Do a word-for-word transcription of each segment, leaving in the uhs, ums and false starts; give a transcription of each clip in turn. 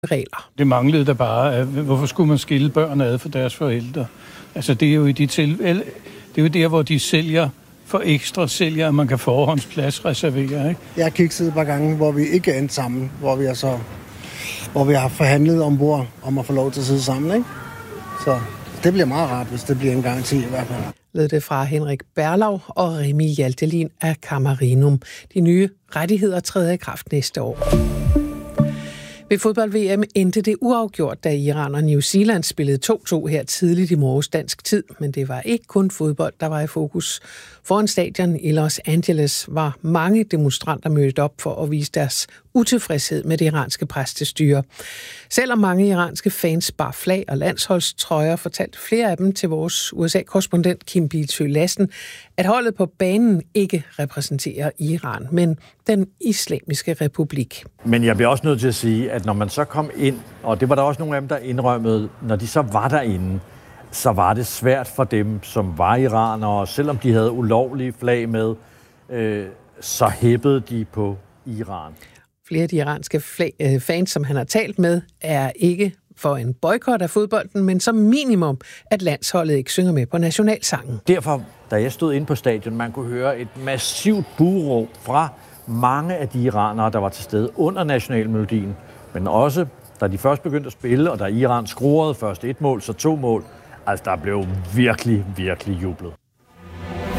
regler. Det manglede der bare. Hvorfor skulle man skille børn ad for deres forældre? Altså det er jo i de til, det er jo der, hvor de sælger for ekstra sælger, at man kan forhåndsplads reservere, ikke? Jeg har kigget et par gange, hvor vi ikke er endt sammen, hvor vi, er så, hvor vi har forhandlet ombord om at få lov til at sidde sammen, ikke? Så det bliver meget rart, hvis det bliver en garanti i hvert fald. Lød det fra Henrik Berlau og Remi Hjaltelin af Camarinum. De nye rettigheder træder i kraft næste år. Ved fodbold-V M endte det uafgjort, da Iran og New Zealand spillede to to her tidligt i morges dansk tid. Men det var ikke kun fodbold, der var i fokus. Foran stadion i Los Angeles var mange demonstranter mødt op for at vise deres utilfredshed med det iranske præstestyre. Selvom mange iranske fans bar flag og landsholdstrøjer, fortalte flere af dem til vores U S A-korrespondent Kim Bildsøe Lassen, at holdet på banen ikke repræsenterer Iran, men den islamiske republik. Men jeg bliver også nødt til at sige, at når man så kom ind, og det var der også nogle af dem, der indrømmede, når de så var derinde, så var det svært for dem, som var iranere, selvom de havde ulovlige flag med, øh, så hæppede de på Iran. Flere af de iranske flag, øh, fans, som han har talt med, er ikke for en boykot af fodbolden, men som minimum, at landsholdet ikke synger med på nationalsangen. Derfor, da jeg stod inde på stadion, man kunne høre et massivt buhråb fra mange af de iranere, der var til stede under nationalmelodien, men også da de først begyndte at spille, og da Iran scorede først et mål, så to mål, altså der blev virkelig, virkelig jublet.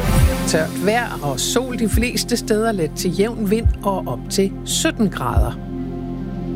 Tørt vejr og sol de fleste steder, let til jævn vind og op til sytten grader.